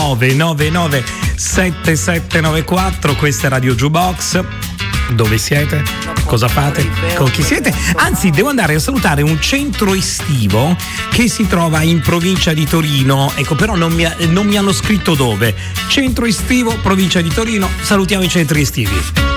999 7794. Questa è Radio Jukebox. Dove siete? Cosa fate? Con chi siete? Anzi, devo andare a salutare un centro estivo che si trova in provincia di Torino. Ecco, però non mi hanno scritto dove. Centro estivo, provincia di Torino. Salutiamo i centri estivi.